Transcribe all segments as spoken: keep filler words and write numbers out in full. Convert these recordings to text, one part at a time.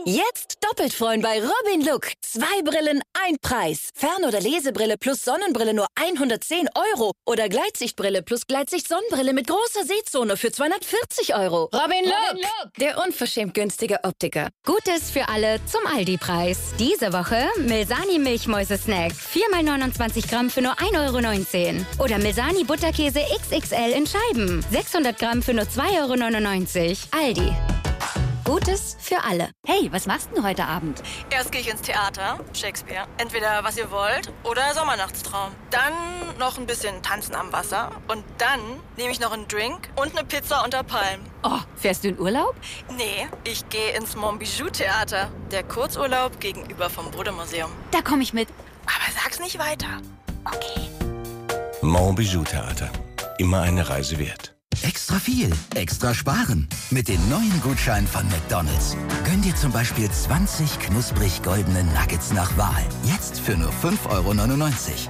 Jetzt doppelt freuen bei Robin Look. Zwei Brillen, ein Preis. Fern- oder Lesebrille plus Sonnenbrille nur hundertzehn Euro. Oder Gleitsichtbrille plus Gleitsicht-Sonnenbrille mit großer Sehzone für zweihundertvierzig Euro. Robin Look, Robin Look, der unverschämt günstige Optiker. Gutes für alle zum Aldi-Preis. Diese Woche Milsani Milchmäuse-Snack. vier mal neunundzwanzig Gramm für nur ein Euro neunzehn. Oder Milsani Butterkäse X X L in Scheiben. sechshundert Gramm für nur zwei Euro neunundneunzig. Aldi. Gutes für alle. Hey, was machst du denn heute Abend? Erst gehe ich ins Theater, Shakespeare. Entweder Was ihr wollt oder Sommernachtstraum. Dann noch ein bisschen Tanzen am Wasser. Und dann nehme ich noch einen Drink und eine Pizza unter Palmen. Oh, fährst du in Urlaub? Nee, ich gehe ins Montbijou-Theater. Der Kurzurlaub gegenüber vom Bode-Museum. Da komme ich mit. Aber sag's nicht weiter. Okay. Montbijou-Theater. Immer eine Reise wert. Extra viel, extra sparen. Mit den neuen Gutscheinen von McDonald's. Gönn dir zum Beispiel zwanzig knusprig goldene Nuggets nach Wahl. Jetzt für nur fünf Euro neunundneunzig.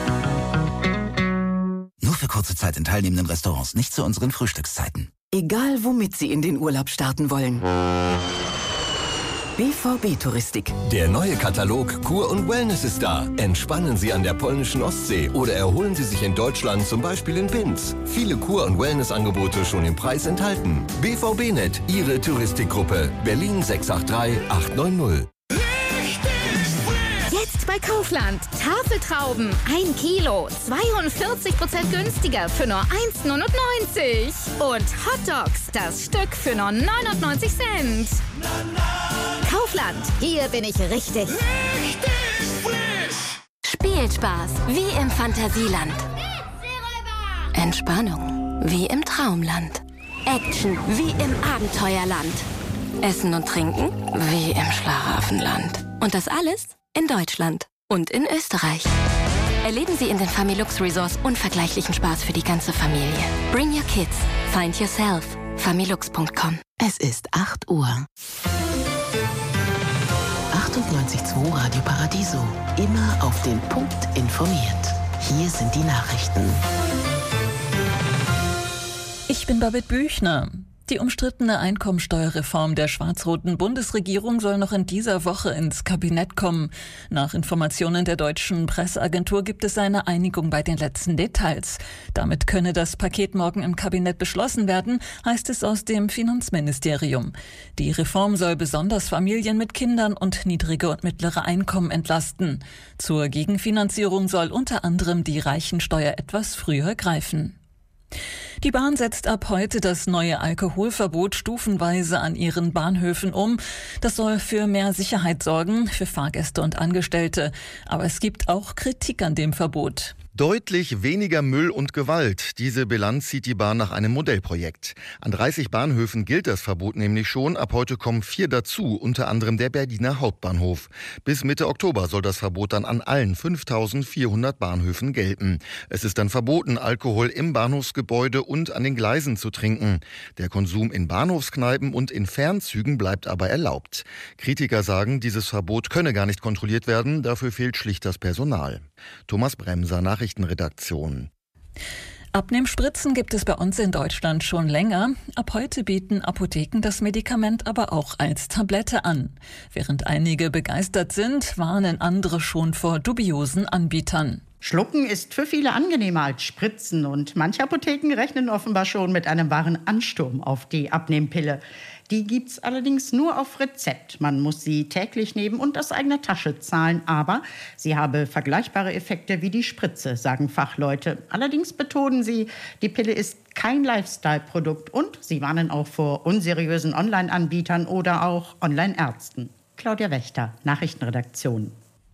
Nur für kurze Zeit in teilnehmenden Restaurants, nicht zu unseren Frühstückszeiten. Egal, womit Sie in den Urlaub starten wollen. B V B-Touristik. Der neue Katalog Kur und Wellness ist da. Entspannen Sie an der polnischen Ostsee oder erholen Sie sich in Deutschland, zum Beispiel in Binz. Viele Kur- und Wellnessangebote schon im Preis enthalten. B V B-Net, Ihre Touristikgruppe. Berlin sechs acht drei acht neun null. Jetzt bei Kaufland. Tafeltrauben, ein Kilo, zweiundvierzig Prozent günstiger für nur eins neunundneunzig. Und Hotdogs, das Stück für nur neunundneunzig Cent. Kaufland, hier bin ich richtig. Richtig frisch. Spielspaß, wie im Fantasieland. Entspannung, wie im Traumland. Action, wie im Abenteuerland. Essen und Trinken, wie im Schlaraffenland. Und das alles in Deutschland und in Österreich. Erleben Sie in den Familux Resorts unvergleichlichen Spaß für die ganze Familie. Bring your kids. Find yourself. familux punkt com. Es ist acht Uhr. achtundneunzig Komma zwei Radio Paradiso. Immer auf den Punkt informiert. Hier sind die Nachrichten. Ich bin Babette Büchner. Die umstrittene Einkommensteuerreform der schwarz-roten Bundesregierung soll noch in dieser Woche ins Kabinett kommen. Nach Informationen der deutschen Presseagentur gibt es eine Einigung bei den letzten Details. Damit könne das Paket morgen im Kabinett beschlossen werden, heißt es aus dem Finanzministerium. Die Reform soll besonders Familien mit Kindern und niedrige und mittlere Einkommen entlasten. Zur Gegenfinanzierung soll unter anderem die Reichensteuer etwas früher greifen. Die Bahn setzt ab heute das neue Alkoholverbot stufenweise an ihren Bahnhöfen um. Das soll für mehr Sicherheit sorgen, für Fahrgäste und Angestellte. Aber es gibt auch Kritik an dem Verbot. Deutlich weniger Müll und Gewalt. Diese Bilanz zieht die Bahn nach einem Modellprojekt. An dreißig Bahnhöfen gilt das Verbot nämlich schon. Ab heute kommen vier dazu, unter anderem der Berliner Hauptbahnhof. Bis Mitte Oktober soll das Verbot dann an allen fünftausendvierhundert Bahnhöfen gelten. Es ist dann verboten, Alkohol im Bahnhofsgebäude und an den Gleisen zu trinken. Der Konsum in Bahnhofskneipen und in Fernzügen bleibt aber erlaubt. Kritiker sagen, dieses Verbot könne gar nicht kontrolliert werden. Dafür fehlt schlicht das Personal. Thomas Bremser, Nachrichtenredaktion. Abnehmspritzen gibt es bei uns in Deutschland schon länger. Ab heute bieten Apotheken das Medikament aber auch als Tablette an. Während einige begeistert sind, warnen andere schon vor dubiosen Anbietern. Schlucken ist für viele angenehmer als Spritzen und manche Apotheken rechnen offenbar schon mit einem wahren Ansturm auf die Abnehmpille. Die gibt's allerdings nur auf Rezept. Man muss sie täglich nehmen und aus eigener Tasche zahlen. Aber sie habe vergleichbare Effekte wie die Spritze, sagen Fachleute. Allerdings betonen sie, die Pille ist kein Lifestyle-Produkt und sie warnen auch vor unseriösen Online-Anbietern oder auch Online-Ärzten. Claudia Wächter, Nachrichtenredaktion.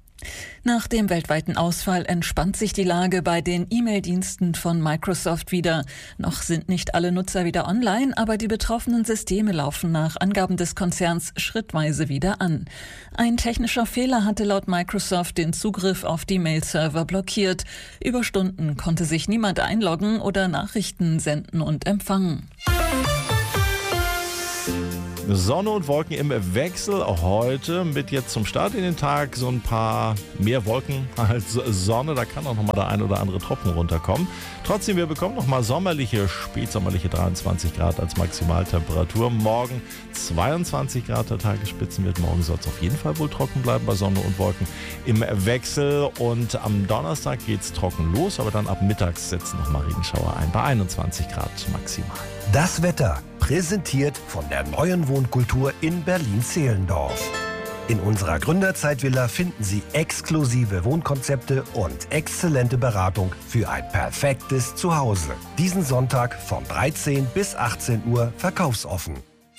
Nach dem weltweiten Ausfall entspannt sich die Lage bei den E-Mail-Diensten von Microsoft wieder. Noch sind nicht alle Nutzer wieder online, aber die betroffenen Systeme laufen nach Angaben des Konzerns schrittweise wieder an. Ein technischer Fehler hatte laut Microsoft den Zugriff auf die Mail-Server blockiert. Über Stunden konnte sich niemand einloggen oder Nachrichten senden und empfangen. Sonne und Wolken im Wechsel heute mit jetzt zum Start in den Tag so ein paar mehr Wolken als Sonne. Da kann auch nochmal der ein oder andere Tropfen runterkommen. Trotzdem, wir bekommen nochmal sommerliche, spätsommerliche dreiundzwanzig Grad als Maximaltemperatur. Morgen zweiundzwanzig Grad, der Tagesspitzen wird. Morgen soll es auf jeden Fall wohl trocken bleiben bei Sonne und Wolken im Wechsel. Und am Donnerstag geht es trocken los, aber dann ab mittags setzen nochmal Regenschauer ein bei einundzwanzig Grad maximal. Das Wetter präsentiert von der neuen Wohnkultur in Berlin-Zehlendorf. In unserer Gründerzeitvilla finden Sie exklusive Wohnkonzepte und exzellente Beratung für ein perfektes Zuhause. Diesen Sonntag von dreizehn bis achtzehn Uhr verkaufsoffen.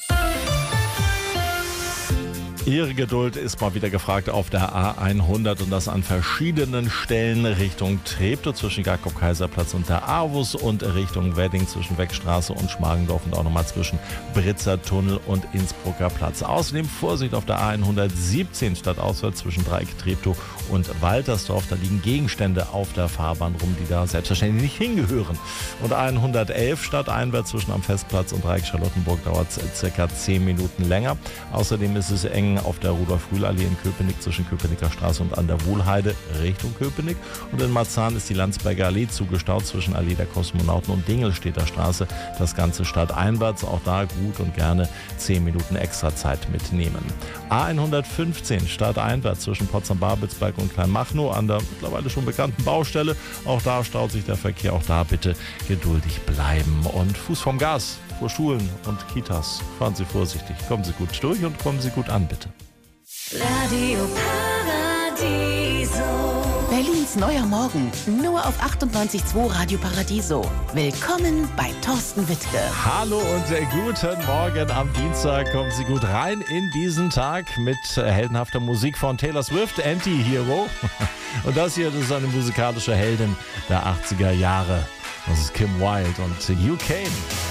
Ihre Geduld ist mal wieder gefragt auf der A hundert und das an verschiedenen Stellen Richtung Treptow zwischen Jakob-Kaiser-Platz und der Avus und Richtung Wedding zwischen Weckstraße und Schmargendorf und auch nochmal zwischen Britzer Tunnel und Innsbrucker Platz. Außerdem Vorsicht auf der A hundertsiebzehn stadtauswärts zwischen Dreieck Treptow und Waltersdorf. Da liegen Gegenstände auf der Fahrbahn rum, die da selbstverständlich nicht hingehören. Und A hundertelf stadteinwärts zwischen am Festplatz und Dreieck Charlottenburg dauert es circa zehn Minuten länger. Außerdem ist es eng auf der Rudolf-Rühl-Allee in Köpenick zwischen Köpenicker Straße und an der Wohlheide Richtung Köpenick. Und in Marzahn ist die Landsberger Allee zugestaut zwischen Allee der Kosmonauten und Dingelstädter Straße. Das Ganze stadteinwärts, auch da gut und gerne zehn Minuten extra Zeit mitnehmen. A hundertfünfzehn stadteinwärts zwischen Potsdam-Babelsberg und Kleinmachnow an der mittlerweile schon bekannten Baustelle. Auch da staut sich der Verkehr, auch da bitte geduldig bleiben. Und Fuß vom Gas vor Schulen und Kitas. Fahren Sie vorsichtig, kommen Sie gut durch und kommen Sie gut an, bitte. Radio Paradiso. Berlins neuer Morgen, nur auf achtundneunzig Komma zwei Radio Paradiso. Willkommen bei Thorsten Wittke. Hallo und äh, guten Morgen am Dienstag. Kommen Sie gut rein in diesen Tag mit äh, heldenhafter Musik von Taylor Swift, Anti-Hero. Und das hier, das ist eine musikalische Heldin der achtziger Jahre. Das ist Kim Wilde und You Came.